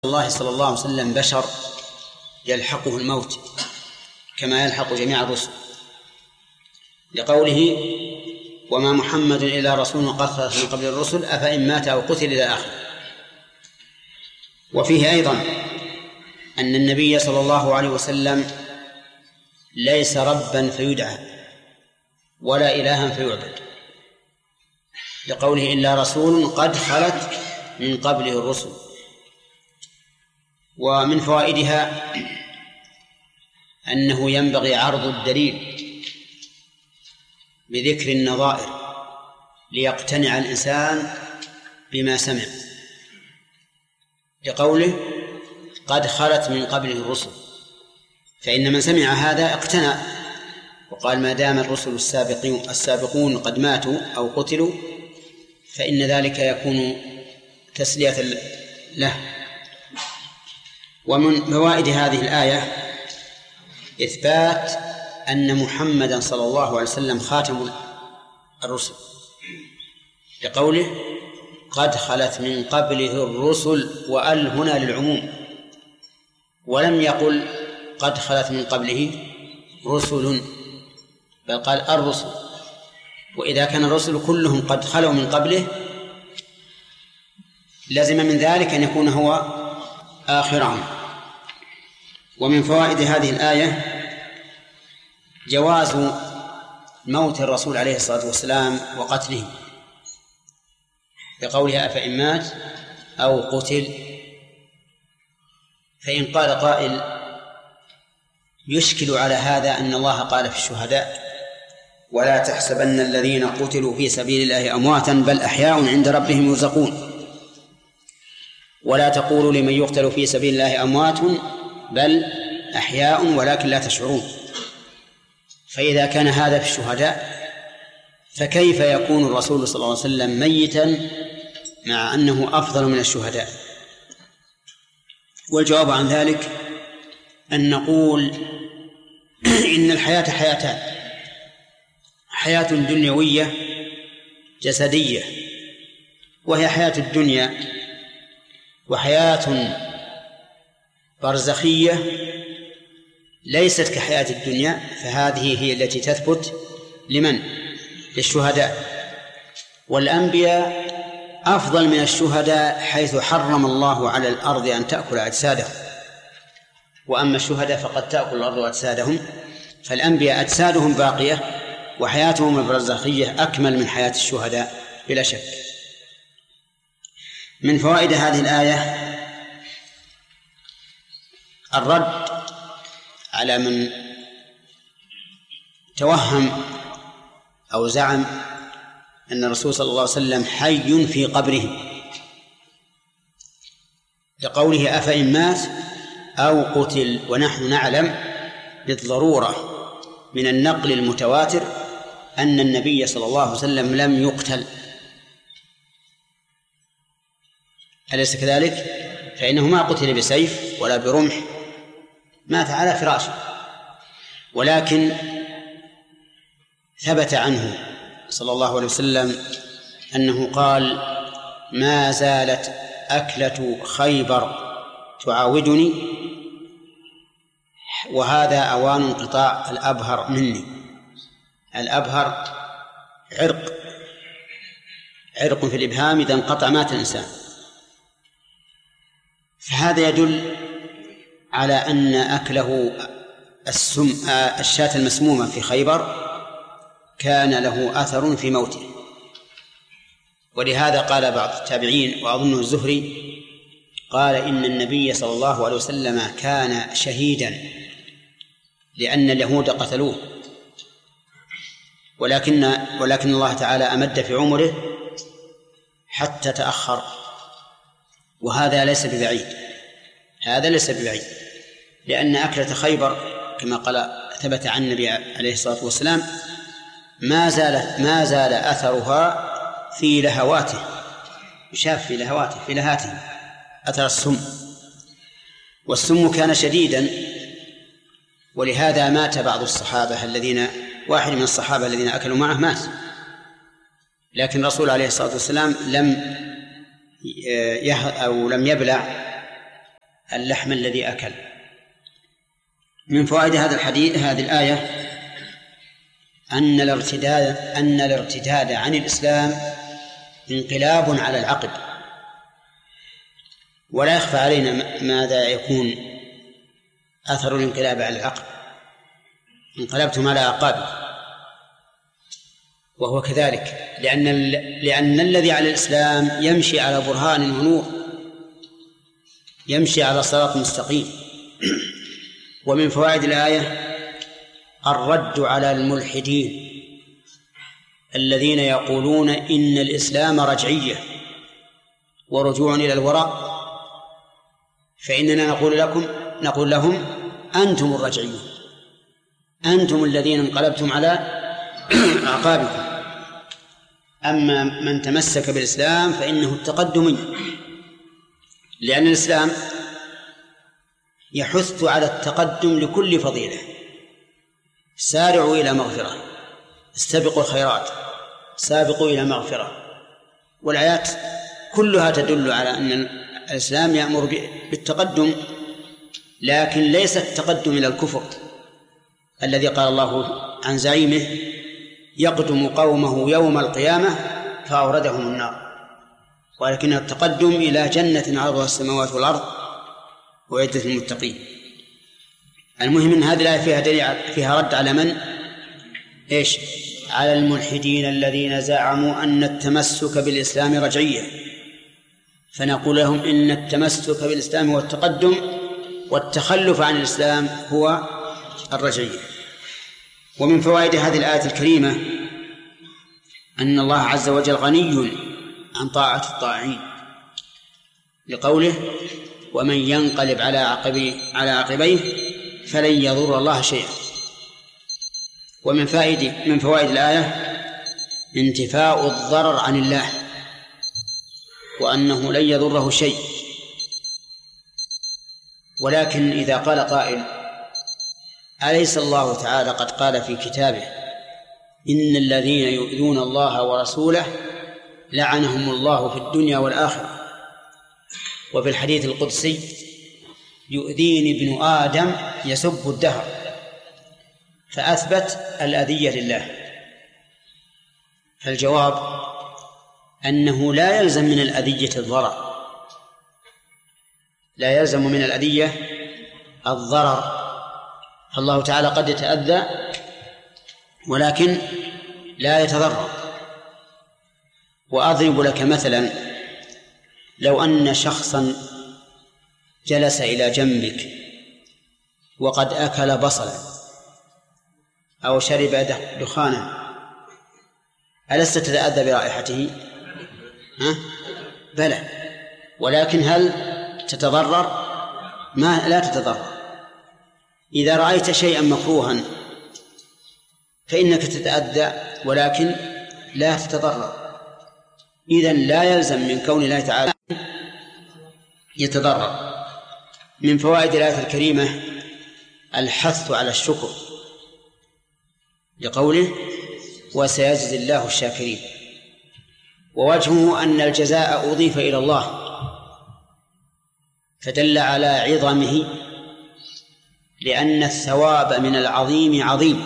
الله صلى الله عليه وسلم بشر يلحقه الموت كما يلحق جميع الرسل، لقوله وما محمد إلا رسول قد خلت من قبل الرسل أفإن مات أو قتل إلى آخره. وفيه أيضا أن النبي صلى الله عليه وسلم ليس ربا فيدعى ولا إلها فيعبد، لقوله إلا رسول قد خلت من قبله الرسل. ومن فوائدها أنه ينبغي عرض الدليل بذكر النظائر ليقتنع الإنسان بما سمع، لقوله قد خلت من قبله الرسل، فإن من سمع هذا اقتنع وقال ما دام الرسل السابقون قد ماتوا أو قتلوا فإن ذلك يكون تسلية له. ومن فوائد هذه الآية إثبات أن محمدا صلى الله عليه وسلم خاتم الرسل، لقوله قد خلت من قبله الرسل، وأل هنا للعموم، ولم يقل قد خلت من قبله رسل، بل قال الرسل. وإذا كان الرسل كلهم قد خلوا من قبله لازم من ذلك أن يكون هو آخرهم. ومن فوائد هذه الآية جواز موت الرسول عليه الصلاة والسلام وقتله، بقولها أفإن مات أو قتل. فإن قال قائل يشكل على هذا أن الله قال في الشهداء ولا تحسبن الذين قتلوا في سبيل الله أمواتا بل أحياء عند ربهم يرزقون، ولا تقولوا لمن يقتل في سبيل الله أموات بل أحياء ولكن لا تشعرون. فإذا كان هذا في الشهداء فكيف يكون الرسول صلى الله عليه وسلم ميتا مع أنه أفضل من الشهداء؟ والجواب عن ذلك أن نقول إن الحياة حياتان: حياة دنيوية جسدية وهي حياة الدنيا، وحياة برزخية ليست كحياة الدنيا، فهذه هي التي تثبت لمن؟ للشهداء. والأنبياء أفضل من الشهداء حيث حرم الله على الأرض أن تأكل أجسادهم، وأما الشهداء فقد تأكل الأرض أجسادهم، فالأنبياء أجسادهم باقية وحياتهم البرزخية أكمل من حياة الشهداء بلا شك. من فوائد هذه الآية الرد على من توهم أو زعم أن الرسول صلى الله عليه وسلم حي في قبره، لقوله أفإن مات أو قتل، ونحن نعلم بالضرورة من النقل المتواتر أن النبي صلى الله عليه وسلم لم يقتل، أليس كذلك؟ فإنه ما قتل بسيف ولا برمح، مات على فراشه، ولكن ثبت عنه صلى الله عليه وسلم أنه قال ما زالت أكلة خيبر تعاودني وهذا أوان انقطاع الأبهر مني. الأبهر عرق في الإبهام، إذا انقطع مات الإنسان. فهذا يدل على أن أكله الشاة المسمومة في خيبر كان له أثر في موته. ولهذا قال بعض التابعين وأظنه الزهري قال إن النبي صلى الله عليه وسلم كان شهيدا لأن اليهود قتلوه، ولكن الله تعالى أمد في عمره حتى تأخر، وهذا ليس ببعيد، هذا ليس ببعيد، لأن أكلة خيبر كما قال ثبت عن النبي عليه الصلاة والسلام ما زال أثرها في لهواته، يشاف في لهواته في لهاته أثر السم، والسم كان شديدا، ولهذا مات بعض الصحابة واحد من الصحابة الذين أكلوا معه مات، لكن الرسول عليه الصلاة والسلام لم يبلع اللحم الذي أكل. من فوائد هذا الحديث هذه الآية أن الارتداد عن الإسلام انقلاب على العقب، ولا يخفى علينا ماذا يكون أثر الانقلاب على العقب. انقلبتم على أعقابكم، وهو كذلك لأن الذي على الإسلام يمشي على برهان ونور، يمشي على صراط مستقيم. ومن فوائد الآية الرد على الملحدين الذين يقولون إن الإسلام رجعية ورجوع إلى الوراء، فإننا نقول لهم أنتم الرجعيون، أنتم الذين انقلبتم على أعقابكم. أما من تمسك بالإسلام فإنه التقدمي، لأن الإسلام يحث على التقدم لكل فضيلة. سارعوا إلى مغفرة، استبقوا الخيرات، سابقوا إلى مغفرة. والآيات كلها تدل على أن الإسلام يأمر بالتقدم، لكن ليس التقدم إلى الكفر الذي قال الله عن زعيمه يقدم قومه يوم القيامة فأوردهم النار، ولكن التقدم إلى جنة عرضها السماوات والأرض وعدة المتقين. المهم أن هذه الآية فيها رد على من؟ إيش؟ على الملحدين الذين زعموا أن التمسك بالإسلام رجعية، فنقول لهم إن التمسك بالإسلام هو التقدم، والتخلف عن الإسلام هو الرجعية. ومن فوائد هذه الآية الكريمة أن الله عز وجل غني عن طاعة الطاعين، لقوله ومن ينقلب على عقبيه فلن يضر الله شيئا. ومن فوائد الآية انتفاء الضرر عن الله، وأنه لن يضره شيء. ولكن إذا قال قائل أليس الله تعالى قد قال في كتابه إن الذين يؤذون الله ورسوله لعنهم الله في الدنيا والآخرة، وفي الحديث القدسي يؤذيني ابن آدم يسب الدهر، فأثبت الأذية لله. فالجواب أنه لا يلزم من الأذية الضرر، لا يلزم من الأذية الضرر. فالله تعالى قد يتأذى ولكن لا يتضرر. وأضرب لك مثلا، لو أن شخصا جلس إلى جنبك وقد أكل بصلا أو شرب دخانا، ألست تتأذى برائحته؟ بلى. ولكن هل تتضرر؟ لا تتضرر. إذا رأيت شيئا مكروها فإنك تتأذى ولكن لا تتضرر. إذن لا يلزم من كون الله تعالى يتضرر. من فوائد الآية الكريمة الحث على الشكر، لقوله وسيجزي الله الشاكرين. ووجهه أن الجزاء أضيف إلى الله فدل على عظمه، لأن الثواب من العظيم عظيم.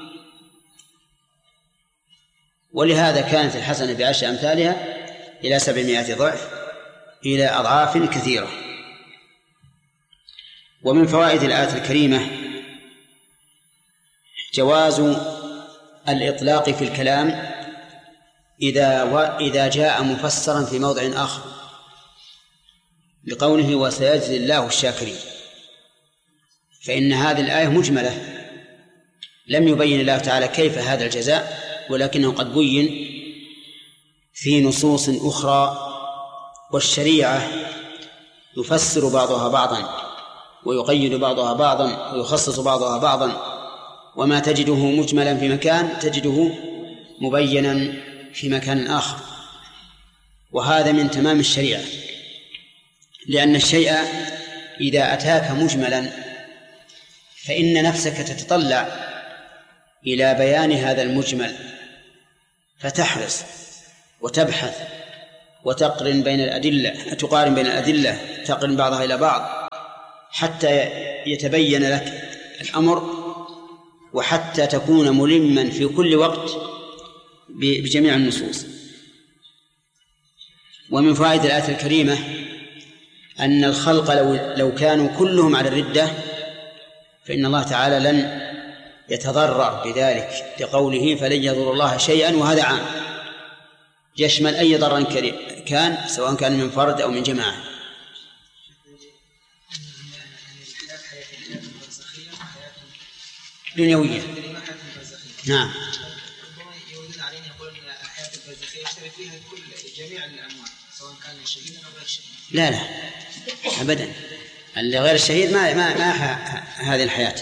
ولهذا كانت الحسنة بعشر أمثالها إلى 700 ضعف إلى أضعاف كثيرة. ومن فوائد الآية الكريمة جواز الإطلاق في الكلام إذا جاء مفسرا في موضع آخر، لقوله وسيجزي الله الشاكرين، فإن هذه الآية مجملة، لم يبين الله تعالى كيف هذا الجزاء، ولكنه قد بين في نصوص أخرى. والشريعة يفسر بعضها بعضا ويقيد بعضها بعضا ويخصص بعضها بعضا، وما تجده مجملا في مكان تجده مبينا في مكان آخر. وهذا من تمام الشريعة، لأن الشيء إذا أتاك مجملا فإن نفسك تتطلع إلى بيان هذا المجمل، فتحرص وتبحث وتقارن بين الأدلة، تقارن بعضها إلى بعض، حتى يتبين لك الأمر وحتى تكون ملما في كل وقت بجميع النصوص. ومن فوائد الآية الكريمة أن الخلق لو كانوا كلهم على الردة فإن الله تعالى لن يتضرر بذلك لقوله فلن يضر الله شيئا، وهذا عام يشمل أي ضرر كان سواء كان من فرد أو من جماعة. دنيوية. نعم. يقولون علينا يقولون الحياة البرزخية يشترك فيها كل جميع الأموات سواء كان شهيدا أو غير شهيد. لا أبدا، اللي غير الشهيد ما هذه الحياة.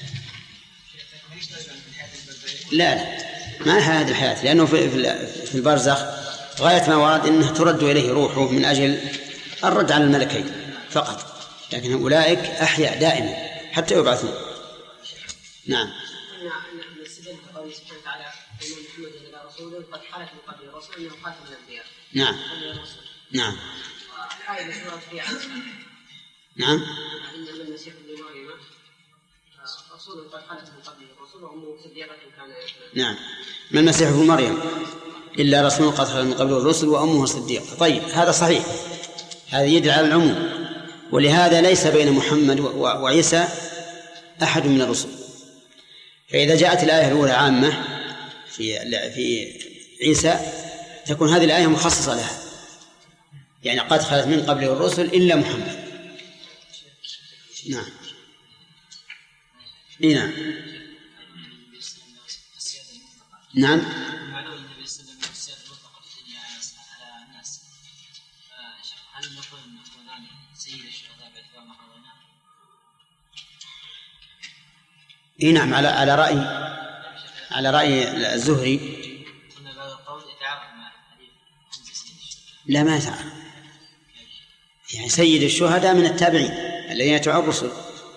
لا ما هذه الحياة، لأنه في البرزخ غاية ما ورد أنه ترد إليه روحه من أجل الرد على الملكين فقط، لكن أولئك أحياء دائما حتى يبعثون. نعم. قوله سبحانه وتعالى إن محمد إلى رسوله قد خلت من قبل الرسل أنه خاتم الأنبياء. نعم. نعم. الآية مشهورة فيها نعم. إن المسيح ابن مريم رسول قد خلت من قبل الرسل وأمه صديقة كان. نعم. ما المسيح ابن مريم إلا رسول قد خلت من قبل الرسل وأمه صديقة. طيب هذا صحيح، هذا يدل على العموم، ولهذا ليس بين محمد وعيسى أحد من الرسل. فإذا جاءت الآية الأولى عامة في عيسى تكون هذه الآية مخصصة لها، يعني قد خلت من قبله الرسل إلا محمد. نعم. نعم. نعم. نعم. على رأي الزهري. لا ما يتعارض، يعني سيد الشهداء من التابعين الذين يتبعون الرسل.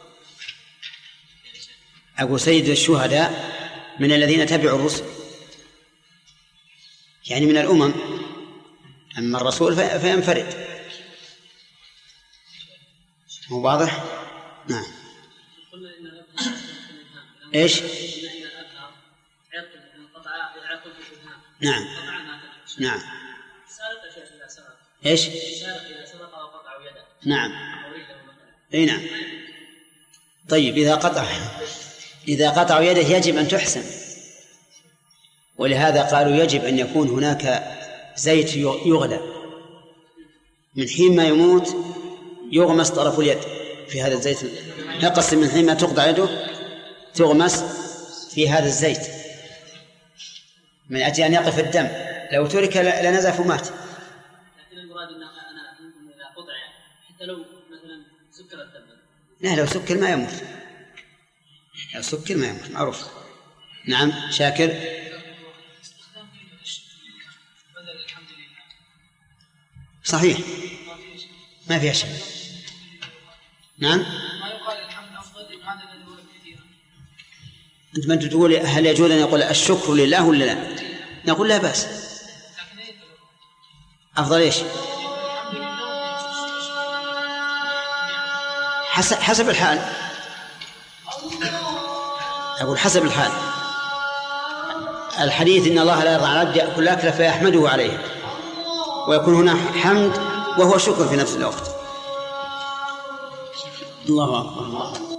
أقول سيد الشهداء من الذين تبعوا الرسل، يعني من الأمم. أما الرسول فينفرد. هو واضح؟ نعم. إيش؟ نعم. نعم. إيش؟ نعم. أي نعم. طيب إذا قطعوا يده يجب أن تحسن، ولهذا قالوا يجب أن يكون هناك زيت يغلى من حين ما يموت، يغمس طرف اليد في هذا الزيت، نقص من حين ما تقطع يده تغمس في هذا الزيت من أجل أن يقف الدم، لو ترك لنزف ومات. لكن المراد أن أنا إذا قطع حتى لو مثلا سكر الدم. لا لو سكر ما يموت، لو سكر ما يموت معروف. نعم. شاكر. صحيح ما فيها شيء. نعم. ما يقال الحمد أفضل هذا الذي هو كثير. أنت ما تقول هل يجوز أن يقول الشكر لله ولا لا؟ نقول لا بأس. أفضل إيش؟ حسب الحال. أقول حسب الحال. الحديث إن الله لا يرضى على العبد يأكل أكله فيحمده عليه، ويكون هنا حمد وهو شكر في نفس الوقت. الله أكبر.